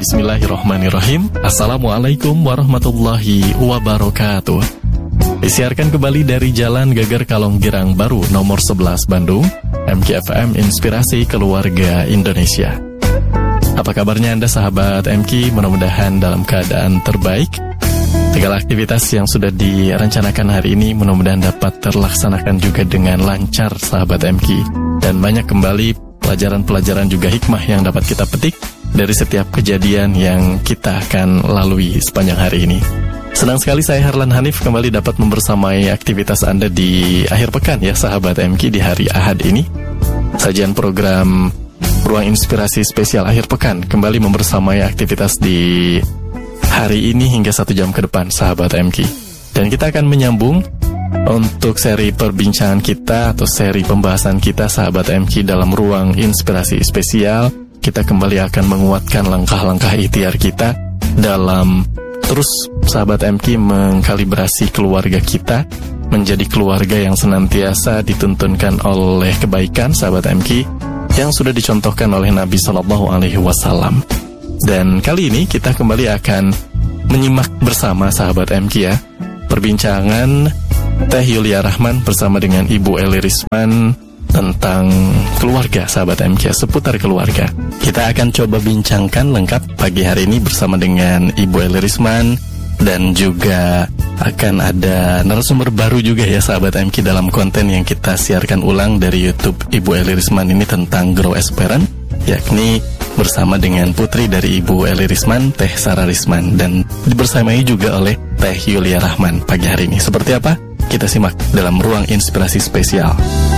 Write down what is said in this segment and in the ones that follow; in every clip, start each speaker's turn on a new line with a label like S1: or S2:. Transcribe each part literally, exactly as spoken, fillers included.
S1: Bismillahirrahmanirrahim. Assalamualaikum warahmatullahi wabarakatuh. Disiarkan kembali dari Jalan Geger Kalong Girang Baru nomor sebelas Bandung, M K F M Inspirasi Keluarga Indonesia. Apa kabarnya Anda sahabat M K? Mudah-mudahan dalam keadaan terbaik. Segala aktivitas yang sudah direncanakan hari ini mudah-mudahan dapat terlaksanakan juga dengan lancar sahabat M K. Dan banyak kembali pelajaran-pelajaran juga hikmah yang dapat kita petik dari setiap kejadian yang kita akan lalui sepanjang hari ini. Senang sekali saya Harlan Hanif kembali dapat membersamai aktivitas Anda di akhir pekan ya sahabat M K di hari Ahad ini. Sajian program Ruang Inspirasi Spesial Akhir Pekan kembali membersamai aktivitas di hari ini hingga satu jam ke depan sahabat M K. Dan kita akan menyambung untuk seri perbincangan kita atau seri pembahasan kita sahabat M K dalam Ruang Inspirasi Spesial. Kita kembali akan menguatkan langkah-langkah ikhtiar kita dalam terus sahabat M K mengkalibrasi keluarga kita menjadi keluarga yang senantiasa dituntunkan oleh kebaikan sahabat M K yang sudah dicontohkan oleh Nabi Shallallahu Alaihi Wasallam. Dan kali ini kita kembali akan menyimak bersama sahabat M K ya perbincangan Teh Yulia Rahman bersama dengan Ibu Eli Risman tentang keluarga sahabat M K, seputar keluarga. Kita akan coba bincangkan lengkap pagi hari ini bersama dengan Ibu Eli Risman. Dan juga akan ada narasumber baru juga ya sahabat M K dalam konten yang kita siarkan ulang dari YouTube Ibu Eli Risman ini tentang Grow as Parent, yakni bersama dengan putri dari Ibu Eli Risman, Teh Sarah Risman, dan dibersamai juga oleh Teh Yulia Rahman pagi hari ini. Seperti apa? Kita simak dalam Ruang Inspirasi Spesial.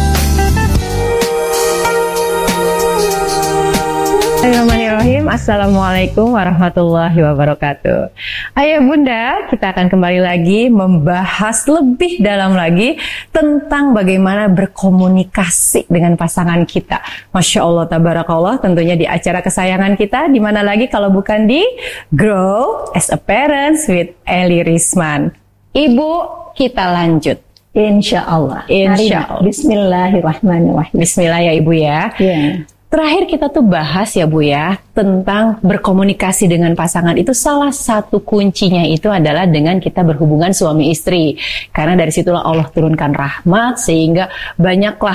S2: Bismillahirrahmanirrahim. Assalamualaikum warahmatullahi wabarakatuh. Ayo Bunda, kita akan kembali lagi membahas lebih dalam lagi tentang bagaimana berkomunikasi dengan pasangan kita. Masya Allah, tabarakallah, tentunya di acara kesayangan kita, di mana lagi kalau bukan di Grow as a Parent with Eli Risman. Ibu, kita lanjut.
S3: Insya Allah.
S2: Insya Allah.
S3: Bismillahirrahmanirrahim.
S2: Bismillah ya Ibu ya.
S3: Yeah.
S2: Terakhir kita tuh bahas ya Bu ya tentang berkomunikasi dengan pasangan. Itu salah satu kuncinya itu adalah dengan kita berhubungan suami istri. Karena dari situlah Allah turunkan rahmat sehingga banyaklah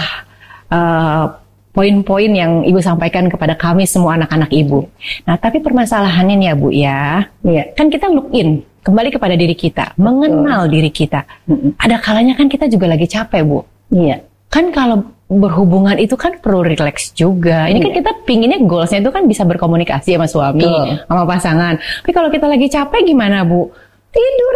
S2: uh, poin-poin yang Ibu sampaikan kepada kami semua anak-anak Ibu. Nah tapi permasalahannya nih ya Bu ya, ya kan kita look in kembali kepada diri kita, mengenal Betul. diri kita. Mm-mm. Ada kalanya kan kita juga lagi capek Bu. Iya. Kan kalau berhubungan itu kan perlu relax juga. Ini iya. kan kita pinginnya goalsnya itu kan bisa berkomunikasi sama suami, Betul. sama pasangan. Tapi kalau kita lagi capek gimana Bu? Tidur.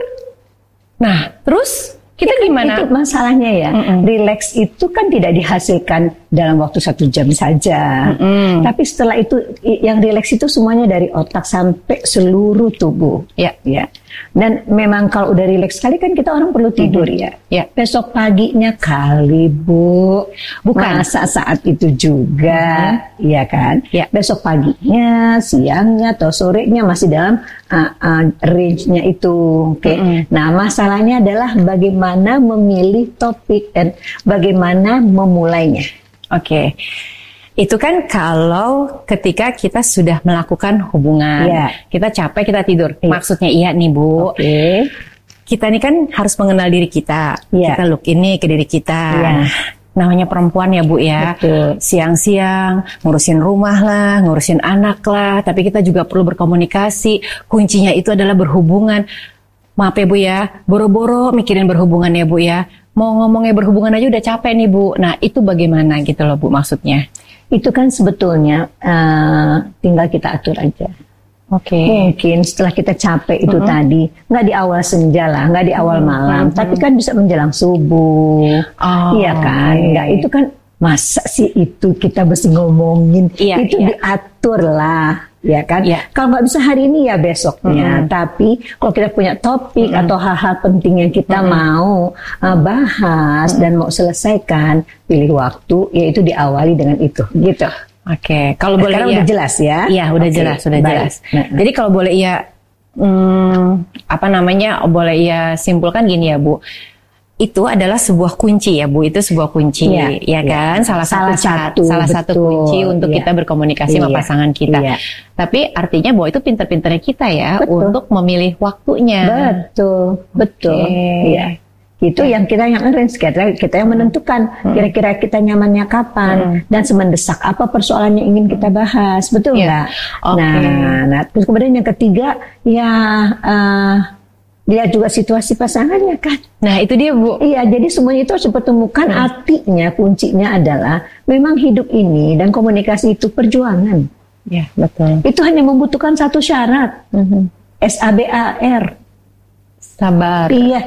S2: Nah, terus kita
S3: ya,
S2: gimana?
S3: Itu masalahnya ya. Mm-mm. Relax itu kan tidak dihasilkan dalam waktu satu jam saja. Mm-mm. Tapi setelah itu yang relax itu semuanya dari otak sampai seluruh tubuh. Ya, ya. Dan memang kalau udah rileks sekali kan kita orang perlu tidur mm-hmm. ya. Ya. Besok paginya kali Bu, bukan masa saat itu juga, mm-hmm. ya kan? Ya. Besok paginya, siangnya atau sorenya masih dalam uh, uh, range-nya itu. Oke. Okay? Mm-hmm. Nah masalahnya adalah bagaimana memilih topik dan bagaimana memulainya.
S2: Oke. Okay. Itu kan kalau ketika kita sudah melakukan hubungan, ya. kita capek, kita tidur. Ya. Maksudnya iya nih Bu, okay. kita ini kan harus mengenal diri kita. Ya. Kita look ini ke diri kita. Ya. Namanya perempuan ya Bu ya, Betul. siang-siang ngurusin rumah lah, ngurusin anak lah. Tapi kita juga perlu berkomunikasi. Kuncinya itu adalah berhubungan. Maaf ya Bu ya, boro-boro mikirin berhubungan ya Bu ya. Mau ngomongnya berhubungan aja udah capek nih Bu. Nah itu bagaimana gitu loh Bu maksudnya? Itu kan sebetulnya uh, tinggal kita atur aja. Oke. Okay. Mungkin setelah kita capek itu uh-huh. tadi, nggak di awal senja lah, nggak di awal uh-huh. malam, uh-huh. tapi kan bisa menjelang subuh, oh, iya kan? Okay. Nggak itu kan masa sih itu kita mesti ngomongin, iya, itu iya. diatur lah. Ya kan, ya. Kalau nggak bisa hari ini ya besoknya. Mm-hmm. Tapi kalau kita punya topik mm-hmm. atau hal-hal penting yang kita mm-hmm. mau uh, bahas mm-hmm. dan mau selesaikan, pilih waktu, yaitu diawali dengan itu, gitu. Oke, okay. Kalau boleh ya. Udah jelas ya? Iya, udah okay. jelas, udah Baik. jelas. Nah, jadi kalau boleh ya, hmm, apa namanya, boleh ya simpulkan gini ya Bu. itu adalah sebuah kunci ya Bu, itu sebuah kunci ya, ya kan, ya. salah, salah satu, salah betul. satu kunci untuk ya. kita berkomunikasi ya. sama pasangan kita. Ya. Tapi artinya bahwa itu pinter-pinternya kita ya betul. untuk memilih waktunya.
S3: Betul, betul. Okay. Ya. Itu ya. yang kita yang arrange, kita, kita yang menentukan hmm. kira-kira kita nyamannya kapan hmm. dan semendesak apa persoalan yang ingin kita bahas, betul nggak? Ya. Okay. Nah, nah, terus kemudian yang ketiga ya. Uh, Lihat juga situasi pasangannya kan.
S2: Nah itu dia Bu.
S3: Iya, jadi semuanya itu harus dipertemukan. Hmm. Artinya kuncinya adalah memang hidup ini dan komunikasi itu perjuangan.
S2: Ya betul.
S3: Itu hanya membutuhkan satu syarat. Hmm. S A B A R.
S2: Sabar.
S3: Iya.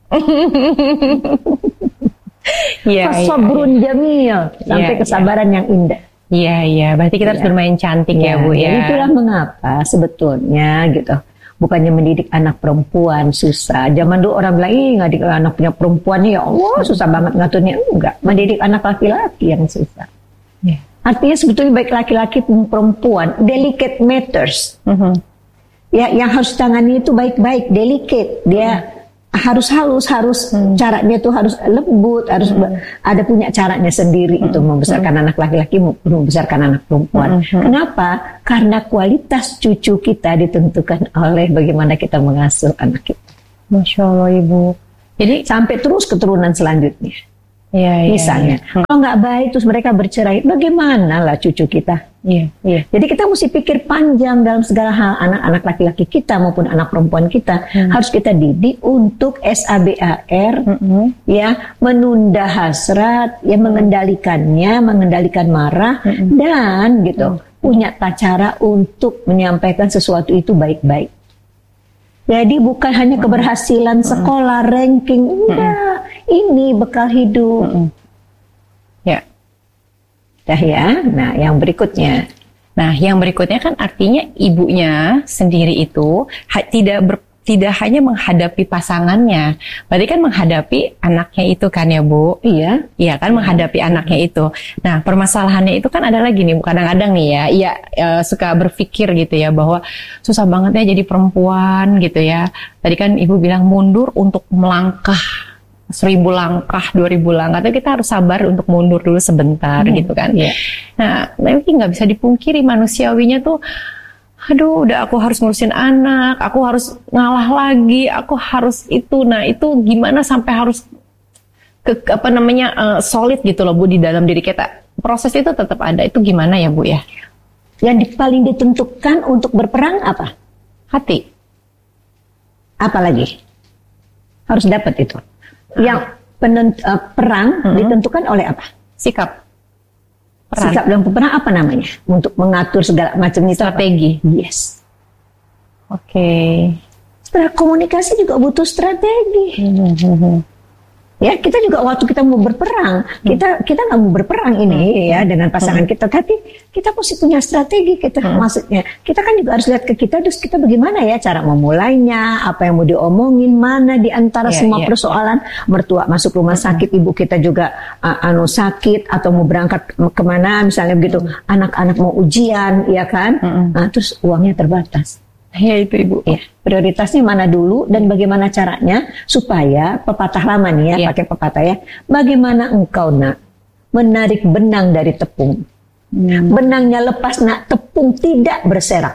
S2: Iya.
S3: Sabrun jamil. Sampai ya, kesabaran ya. yang indah.
S2: Iya iya. Berarti kita ya. harus bermain cantik ya, ya Bu ya.
S3: Itulah mengapa sebetulnya gitu. Bukannya mendidik anak perempuan susah. Zaman dulu orang bilang, ih ngadik anak punya perempuannya ya Allah susah banget ngaturnya. Enggak, mendidik anak laki-laki yang susah. Yeah. Artinya sebetulnya baik laki-laki pun perempuan, delicate matters. Uh-huh. Ya, yang harus tangani itu baik-baik, delicate. Dia uh-huh. harus halus, harus hmm. caranya itu harus lembut, harus hmm. ada punya caranya sendiri hmm. itu membesarkan hmm. anak laki-laki maupun membesarkan anak perempuan. Hmm. Kenapa? Karena kualitas cucu kita ditentukan oleh bagaimana kita mengasuh anak kita.
S2: Masya Allah Ibu.
S3: Jadi sampai terus keturunan selanjutnya.
S2: Ya, ya,
S3: Misalnya,
S2: ya.
S3: kalau nggak baik terus mereka bercerai, bagaimana lah cucu kita?
S2: Iya, iya.
S3: Jadi kita mesti pikir panjang dalam segala hal. Anak-anak laki-laki kita maupun anak perempuan kita hmm. harus kita didik untuk S A B A R, hmm. ya, menunda hasrat, ya, mengendalikannya, mengendalikan marah, hmm. dan gitu hmm. punya cara untuk menyampaikan sesuatu itu baik-baik. Jadi bukan hanya keberhasilan sekolah, ranking, enggak. Ini bekal hidup.
S2: Ya.
S3: Dah ya. Nah, yang berikutnya.
S2: Nah, yang berikutnya kan artinya ibunya sendiri itu ha- tidak ber, tidak hanya menghadapi pasangannya, berarti kan menghadapi anaknya itu kan ya Bu?
S3: Iya.
S2: Iya kan, menghadapi anaknya itu. Nah, permasalahannya itu kan ada lagi nih, kadang-kadang nih ya, iya e, suka berpikir gitu ya bahwa susah banget ya jadi perempuan gitu ya. Tadi kan Ibu bilang mundur untuk melangkah seribu langkah, dua ribu langkah, tapi kita harus sabar untuk mundur dulu sebentar hmm, gitu kan.
S3: Iya.
S2: Nah, tapi nggak bisa dipungkiri manusiawinya tuh, aduh udah aku harus ngurusin anak, aku harus ngalah lagi, aku harus itu. Nah itu gimana sampai harus ke, apa namanya uh, solid gitu loh Bu di dalam diri kita. Proses itu tetap ada, itu gimana ya Bu ya?
S3: Yang paling ditentukan untuk berperang apa?
S2: Hati.
S3: Apalagi? Harus dapat itu. Yang penent, uh, perang uh-huh. ditentukan oleh apa?
S2: Sikap. Peran.
S3: Sikap dalam peperangan apa namanya? Untuk mengatur segala macam itu.
S2: Strategi.
S3: Apa? Yes.
S2: Oke. Okay.
S3: Setelah komunikasi juga butuh strategi.
S2: Uh-huh.
S3: Ya, kita juga waktu kita mau berperang, hmm. kita kita nggak mau berperang ini hmm. ya dengan pasangan hmm. kita, tapi kita mesti punya strategi. Kita hmm. maksudnya kita kan juga harus lihat ke kita, terus kita bagaimana ya cara memulainya, apa yang mau diomongin, mana di antara yeah, semua yeah. persoalan. Mertua masuk rumah sakit, hmm. ibu kita juga uh, anu sakit atau mau berangkat kemana misalnya begitu, hmm. anak-anak mau ujian, ya kan, hmm. nah, terus uangnya terbatas.
S2: Ya itu Ibu.
S3: Ya, prioritasnya mana dulu dan bagaimana caranya supaya pepatah lama nih ya, ya. pakai pepatah ya. Bagaimana engkau nak menarik benang dari tepung? Hmm. Benangnya lepas nak, tepung tidak berserak.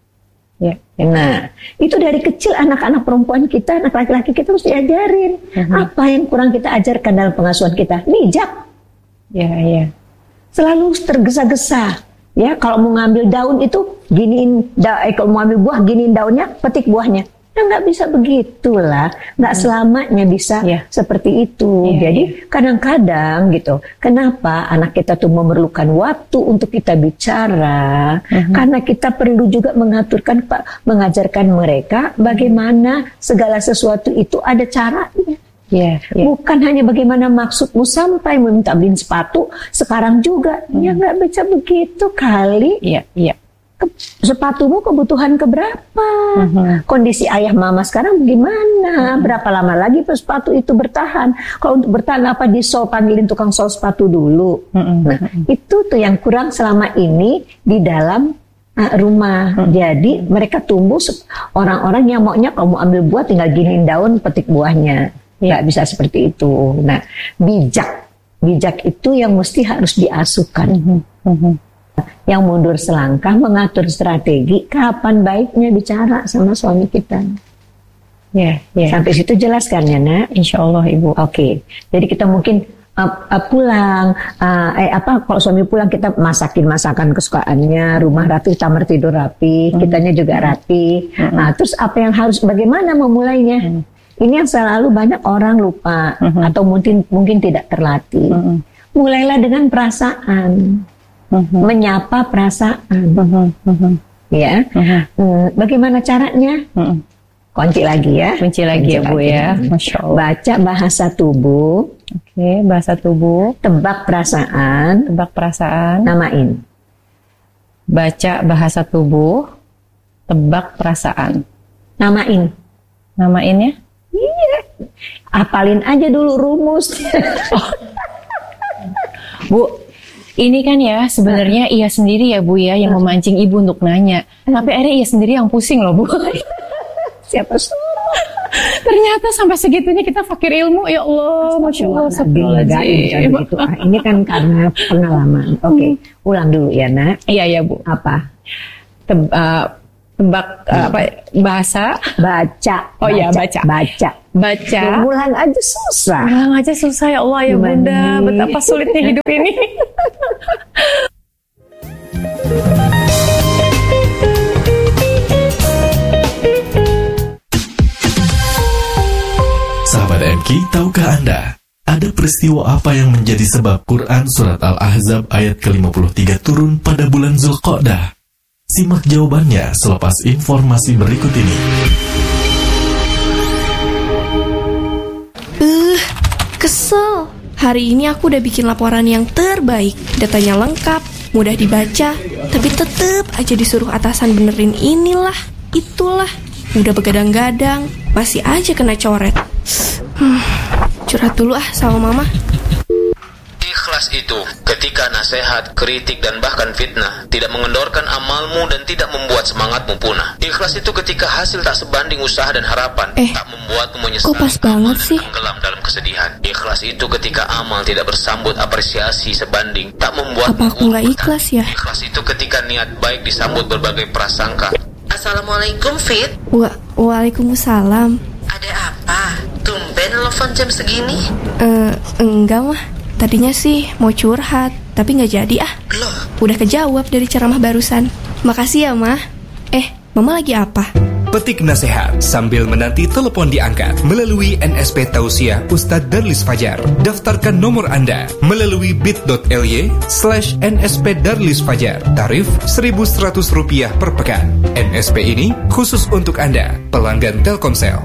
S3: Ya. Nah, itu dari kecil anak-anak perempuan kita, anak laki-laki kita harus diajarin. Hmm. Apa yang kurang kita ajarkan dalam pengasuhan kita? Bijak.
S2: Ya, ya.
S3: Selalu tergesa-gesa. Ya, kalau mau ngambil daun itu giniin, da, eh, kalau mau ambil buah giniin daunnya, petik buahnya. Nah, nggak bisa begitulah, nggak hmm. selamanya bisa yeah. seperti itu. Yeah, Jadi yeah. kadang-kadang gitu, kenapa anak kita tuh memerlukan waktu untuk kita bicara? Hmm. Karena kita perlu juga mengaturkan, Pak, mengajarkan mereka bagaimana segala sesuatu itu ada caranya.
S2: Yeah, yeah.
S3: Bukan hanya bagaimana maksudmu sampai meminta beliin sepatu sekarang juga, hmm. ya nggak bisa begitu kali.
S2: Iya, yeah, iya. Yeah.
S3: Ke, sepatumu kebutuhan keberapa?
S2: Uh-huh.
S3: Kondisi ayah mama sekarang gimana? Uh-huh. Berapa lama lagi sepatu itu bertahan? Kalau untuk bertahan apa di sol, panggilin tukang sol sepatu dulu. Uh-huh. Nah, uh-huh. itu tuh yang kurang selama ini di dalam uh, rumah. Uh-huh. Jadi mereka tumbuh orang-orang yang maunya kalau mau ambil buah tinggal giniin daun, petik buahnya. nggak bisa seperti itu. Nah, bijak, bijak itu yang mesti harus diasuhkan. Mm-hmm. Yang mundur selangkah mengatur strategi kapan baiknya bicara sama suami kita. Ya, yeah, yeah. Sampai situ jelas kan ya, Nak?
S2: Insya Allah, Ibu.
S3: Oke, okay. Jadi kita mungkin uh, uh, pulang, uh, eh apa kalau suami pulang kita masakin masakan kesukaannya, rumah rapi, kamar tidur rapi, mm-hmm. kitanya juga rapi. Mm-hmm. Nah, terus apa yang harus, bagaimana memulainya? Mm-hmm. Ini yang selalu banyak orang lupa mm-hmm. atau mungkin mungkin tidak terlatih. Mm-hmm. Mulailah dengan perasaan. Uh-huh. Menyapa perasaan, uh-huh. Uh-huh. ya. Uh-huh. Bagaimana caranya? Uh-huh. Kunci lagi ya.
S2: Kunci lagi Kunci ya Bu lagi. Ya. Masya Allah.
S3: Baca bahasa tubuh.
S2: Oke, okay, bahasa tubuh.
S3: Tebak perasaan.
S2: Tebak perasaan.
S3: Namain.
S2: Baca bahasa tubuh. Tebak perasaan.
S3: Namain.
S2: Namain ya?
S3: Iya. Apalin aja dulu rumus.
S2: Bu. Ini kan ya sebenarnya uh. ia sendiri ya Bu ya yang uh. memancing Ibu untuk nanya. Uh. Tapi akhirnya ia sendiri yang pusing loh Bu.
S3: Siapa suruh?
S2: Ternyata sampai segitunya kita fakir ilmu, ya Allah, Masya Allah.
S3: Astagfirullahaladzim. Gitu. Ah, ini kan karena pengalaman. Oke, okay. hmm. ulang dulu ya Nak.
S2: Iya ya Bu.
S3: Apa?
S2: Teb, uh, tebak uh, apa bahasa?
S3: Baca.
S2: Oh iya baca.
S3: Baca.
S2: Baca.
S3: Ulang aja susah.
S2: Ulang aja susah ya Allah ya Gimana Bunda. Nih? Betapa sulitnya hidup ini.
S1: Sahabat M K, tahukah Anda, ada peristiwa apa yang menjadi sebab Quran Surat Al-Ahzab ayat ke lima puluh tiga turun pada bulan Zulqa'dah? Simak jawabannya selepas informasi berikut ini.
S4: Uh, kesel. Hari ini aku udah bikin laporan yang terbaik. Datanya lengkap, mudah dibaca, tapi tetep aja disuruh atasan benerin inilah, itulah. Udah begadang-gadang, masih aja kena coret. Hmm, curhat dulu ah sama mama.
S5: Ikhlas itu ketika nasihat, kritik, dan bahkan fitnah tidak mengendorkan amalmu dan tidak membuat semangatmu punah. Ikhlas itu ketika hasil tak sebanding usaha dan harapan,
S4: eh,
S5: tak membuatmu menyesal,
S4: kok pas banget sih?
S5: tenggelam dalam kesedihan. Ikhlas itu ketika amal tidak bersambut apresiasi sebanding, tak membuat
S4: apa aku nggak ikhlas ya?
S5: Ikhlas itu ketika niat baik disambut berbagai prasangka.
S6: Assalamualaikum Fit.
S4: Wa Waalaikumsalam.
S6: Ada apa? Tumben telepon jam segini?
S4: Eh, uh, enggak mah. Tadinya sih mau curhat, tapi nggak jadi ah.
S6: Loh?
S4: Udah kejawab dari ceramah barusan. Makasih ya mah. Eh, mama lagi apa?
S7: Petik nasihat sambil menanti telepon diangkat melalui N S P Tausiah Ustadz Darlis Fajar. Daftarkan nomor Anda melalui bit.ly slash nsp Darlis Fajar. Tarif seribu seratus rupiah per pekan. N S P ini khusus untuk Anda, pelanggan Telkomsel.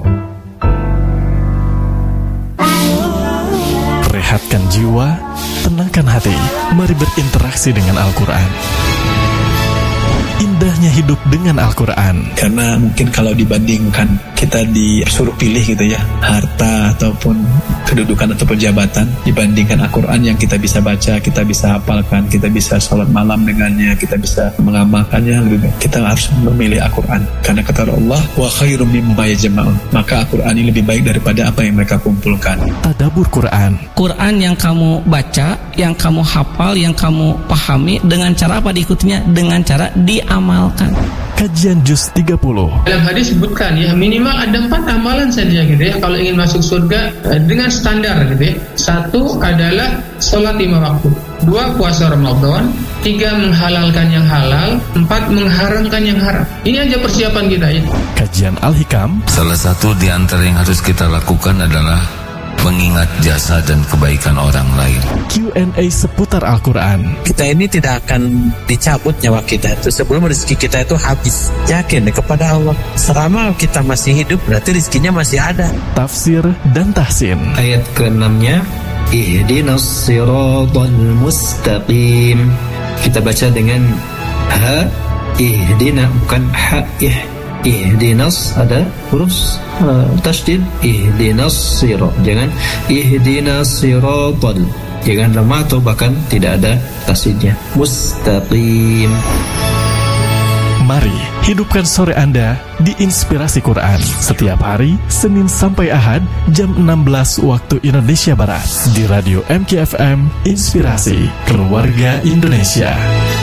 S1: Rehatkan jiwa, tenangkan hati. Mari berinteraksi dengan Al-Quran. Indahnya hidup dengan Al-Quran.
S8: Karena mungkin kalau dibandingkan kita disuruh pilih gitu ya, harta ataupun kedudukan ataupun jabatan, dibandingkan Al-Quran yang kita bisa baca, kita bisa hafalkan, kita bisa sholat malam dengannya, kita bisa mengamalkannya, lebih baik kita harus memilih Al-Quran. Karena kata Allah, wa khairum mimma yajma'un. Maka Al-Quran ini lebih baik daripada apa yang mereka kumpulkan.
S1: Tadabbur Quran.
S9: Quran yang kamu baca, yang kamu hafal, yang kamu pahami, dengan cara apa diikutinya? Dengan cara diamalkan.
S1: Kajian Juz tiga puluh.
S10: Dalam hadis sebutkan ya minimal ada empat amalan saja gitu ya kalau ingin masuk surga dengan standar gitu ya. Satu adalah sholat lima waktu, dua puasa Ramadan, tiga menghalalkan yang halal, empat mengharamkan yang haram. Ini aja persiapan kita ya.
S1: Kajian Al-Hikam.
S11: Salah satu di antara yang harus kita lakukan adalah mengingat jasa dan kebaikan orang lain.
S1: Q and A seputar Al-Quran.
S12: Kita ini tidak akan dicabut nyawa kita itu sebelum rezeki kita itu habis. Yakin kepada Allah. Selama kita masih hidup berarti rezekinya masih ada.
S1: Tafsir dan tahsin.
S13: Ayat keenamnya, ihdinas siratal mustaqim. Kita baca dengan ha, ihdina, bukan ha, ih. Ihdinas ada huruf uh, tasydid, ihdinas sirat, jangan ihdinas siratal, jangan lemah atau bahkan tidak ada tasydidnya. Mustaqim.
S1: Mari Hidupkan sore Anda di Inspirasi Quran setiap hari Senin sampai Ahad jam enam belas waktu Indonesia Barat di Radio M K F M Inspirasi Keluarga Indonesia.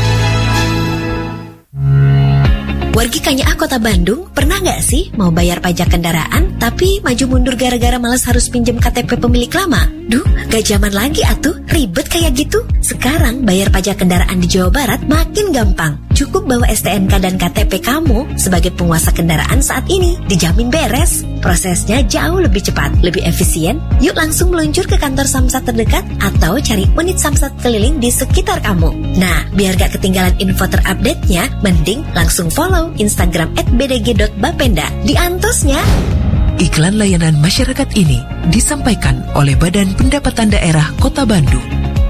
S14: Wargi Kanyaah Kota Bandung, pernah nggak sih mau bayar pajak kendaraan tapi maju mundur gara-gara malas harus pinjam K T P pemilik lama? Duh, gak zaman lagi atuh, ribet kayak gitu. Sekarang bayar pajak kendaraan di Jawa Barat makin gampang. Cukup bawa S T N K dan K T P kamu sebagai penguasa kendaraan saat ini, dijamin beres. Prosesnya jauh lebih cepat, lebih efisien. Yuk langsung meluncur ke kantor Samsat terdekat atau cari unit Samsat keliling di sekitar kamu. Nah, biar gak ketinggalan info terupdate-nya, mending langsung follow Instagram at b d g dot bapenda di antosnya.
S15: Iklan layanan masyarakat ini disampaikan oleh Badan Pendapatan Daerah Kota Bandung.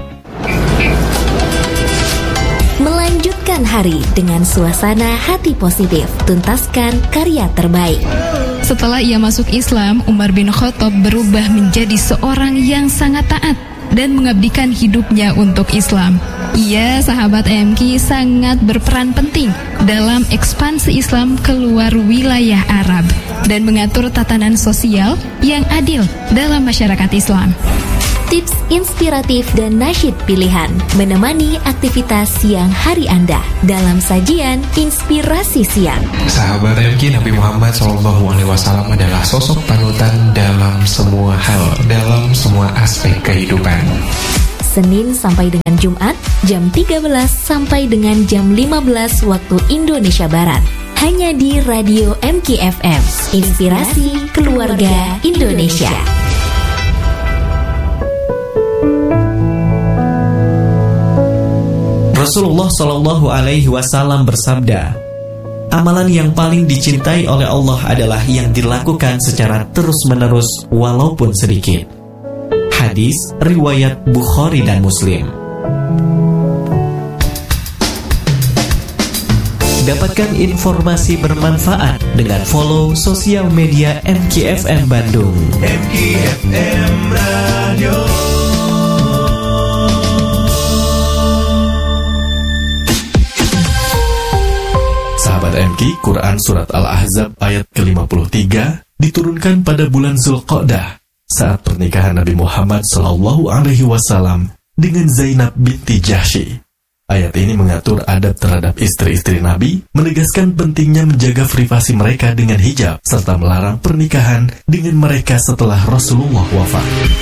S14: Melanjutkan hari dengan suasana hati positif, tuntaskan karya terbaik.
S16: Setelah ia masuk Islam, Umar bin Khattab berubah menjadi seorang yang sangat taat dan mengabdikan hidupnya untuk Islam. Ia, sahabat M K, sangat berperan penting dalam ekspansi Islam keluar wilayah Arab dan mengatur tatanan sosial yang adil dalam masyarakat Islam.
S14: Tips inspiratif dan nasyid pilihan menemani aktivitas siang hari Anda dalam sajian Inspirasi Siang.
S17: Sahabat M K, Nabi Muhammad shallallahu alaihi wasallam adalah sosok panutan dalam semua hal, dalam semua aspek kehidupan.
S14: Senin sampai dengan Jumat jam tiga belas sampai dengan jam lima belas waktu Indonesia Barat. Hanya di Radio M K F M, Inspirasi Keluarga Indonesia.
S18: Rasulullah Shallallahu Alaihi Wasallam bersabda, amalan yang paling dicintai oleh Allah adalah yang dilakukan secara terus-menerus walaupun sedikit. Hadis riwayat Bukhari dan Muslim. Dapatkan informasi bermanfaat dengan follow sosial media M K F M Bandung.
S19: M K F M Radio.
S1: Sahabat M K, Quran Surat Al-Ahzab ayat ke lima puluh tiga diturunkan pada bulan Zulqa'dah saat pernikahan Nabi Muhammad shallallahu alaihi wasallam dengan Zainab binti Jahsy. Ayat ini mengatur adab terhadap istri-istri Nabi, menegaskan pentingnya menjaga privasi mereka dengan hijab, serta melarang pernikahan dengan mereka setelah Rasulullah wafat.